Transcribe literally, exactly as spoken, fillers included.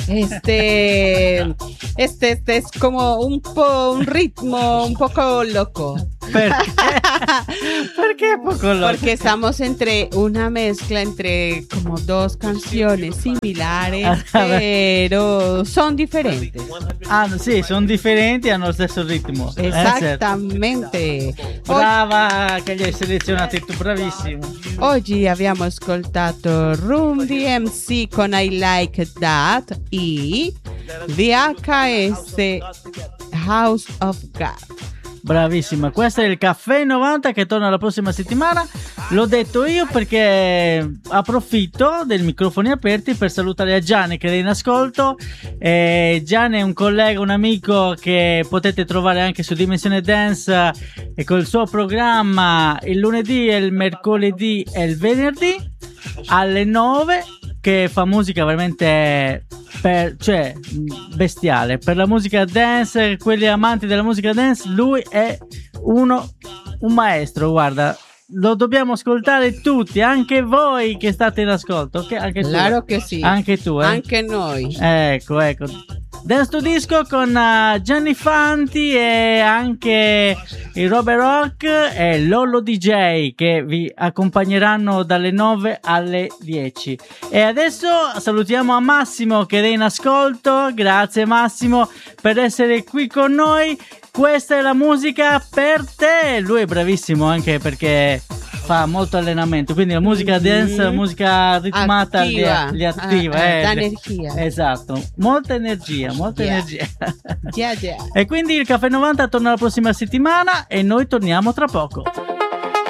Este, este, este es como un po' un ritmo un poco loco. ¿Por qué? ¿Por qué poco loco? Porque estamos entre una mezcla entre como dos canciones similares, pero son diferentes. Ah, sì, sono differenti e hanno lo stesso ritmo. Esattamente. Eh, certo. Brava, che li hai selezionati tu, bravissimo. Oggi abbiamo ascoltato Room D M C con I Like That e V H S House of God. Bravissima, questo è il Caffè novanta che torna la prossima settimana. L'ho detto io perché approfitto dei microfoni aperti per salutare a Gianni che è in ascolto. eh, Gianni è un collega, un amico che potete trovare anche su Dimensione Dance e col suo programma il lunedì, il mercoledì e il venerdì alle nove, che fa musica veramente per, cioè bestiale per la musica dance. Quelli amanti della musica dance, lui è uno un maestro, guarda, lo dobbiamo ascoltare tutti, anche voi che state in ascolto, ok? Anche tu, claro che sì, anche tu, eh? Anche noi, ecco ecco Dance to Disco con uh, Gianni Fanti e anche il Robert Rock e Lollo D J che vi accompagneranno dalle nove alle dieci. E adesso salutiamo a Massimo che è in ascolto. Grazie Massimo per essere qui con noi. Questa è la musica per te. Lui è bravissimo anche perché fa molto allenamento, quindi la musica dance, la musica ritmata attiva. li, li attiva, ah, eh, dà energia. Esatto, molta energia, molta yeah. energia. Yeah, yeah. E quindi il Caffè novanta torna la prossima settimana e noi torniamo tra poco.